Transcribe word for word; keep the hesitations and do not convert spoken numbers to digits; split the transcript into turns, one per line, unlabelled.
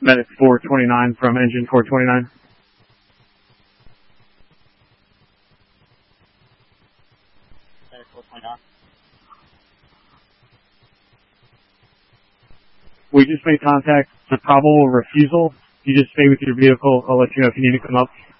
Medic four twenty-nine from engine four twenty-nine.
Medic four twenty-nine.
We just made contact. It's a probable refusal. You just stay with your vehicle. I'll let you know if you need to come up.